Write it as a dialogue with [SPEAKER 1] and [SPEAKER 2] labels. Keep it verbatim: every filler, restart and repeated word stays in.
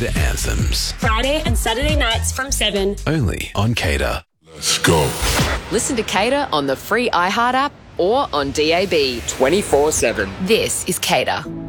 [SPEAKER 1] Cater Anthems.
[SPEAKER 2] Friday and Saturday nights from seven.
[SPEAKER 1] Only on Cater.
[SPEAKER 3] Let's go.
[SPEAKER 4] Listen to Cater on the free iHeart app or on D A B
[SPEAKER 5] twenty-four seven.
[SPEAKER 4] This is Cater.